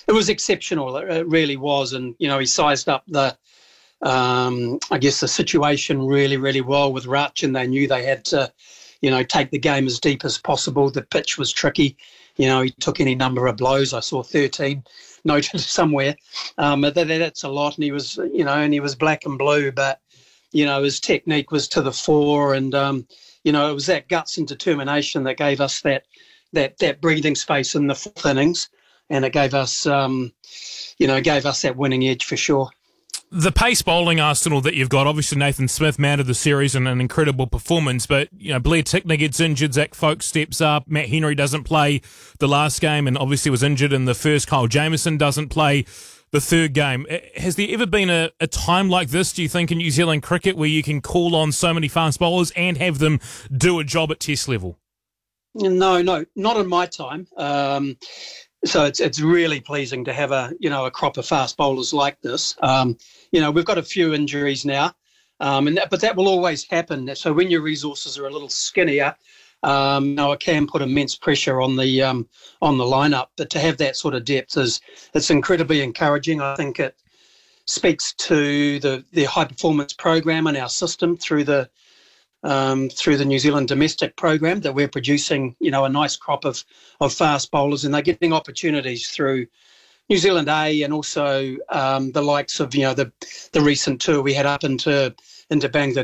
It was exceptional. It really was, and he sized up I guess the situation really, really well with Rutch, and they knew they had to, take the game as deep as possible. The pitch was tricky. He took any number of blows. I saw 13 noted somewhere. That's a lot, and he was, and he was black and blue, but, his technique was to the fore, and, it was that guts and determination that gave us that breathing space in the fourth innings, and it gave us, that winning edge for sure. The pace bowling arsenal that you've got, obviously Nathan Smith, man of the series and an incredible performance, but Blair Tickner gets injured, Zach Folkes steps up, Matt Henry doesn't play the last game and obviously was injured in the first, Kyle Jamieson doesn't play the third game. Has there ever been a time like this, do you think, in New Zealand cricket where you can call on so many fast bowlers and have them do a job at test level? No, not in my time. So it's really pleasing to have a crop of fast bowlers like this. We've got a few injuries now, but that will always happen. So when your resources are a little skinnier, it can put immense pressure on the lineup. But to have that sort of depth it's incredibly encouraging. I think it speaks to the high performance program in our system through the New Zealand domestic program, that we're producing, a nice crop of fast bowlers, and they're getting opportunities through New Zealand A, and also the likes of, the recent tour we had up into Bangladesh.